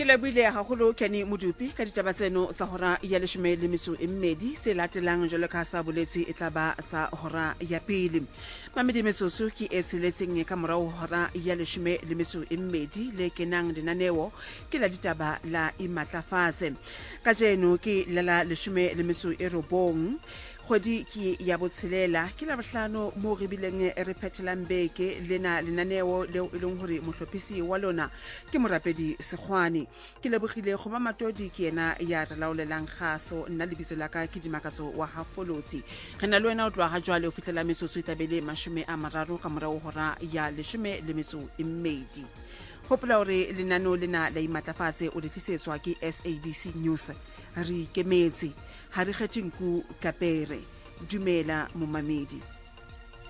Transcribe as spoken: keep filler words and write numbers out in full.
Ke lebile haholo Kenny Modupi ka ditaba tseno tsa hora ya leshome le metso e mmedi se latelang jwalo ka sa boletsi e tlaba sa hora ya pele. Mamedi metsotso ke e tsheletseng ka morao hora ya leshome le metso e mmedi le kenang lenaneo ke la ditaba la imatlafatse. Ka jeno ke la leshome le metso e robong. Kgwedi ke ya botshelela ke la bohlano mo re bileng re phethelang beke lena lenaneo leo e leng hore mohlophisi wa lona ke morapedi Sekgwane. Ke lebogile go mamatodi ke yena ya re laolelang kgaso nna lebitso la ka ke Dimakatso wa Hafolotsi. Re na le wena o tloa ga jwale o fihlela metsotso e tabele mashome a mararo ka morao hora ya leshome le metso e mmedi. Hopola hore lenaneo lena la imatlafatse o le tlisetswa ke S A B C News. Re ikemetse ha re kgethe nku kapere. Dumela momamedi.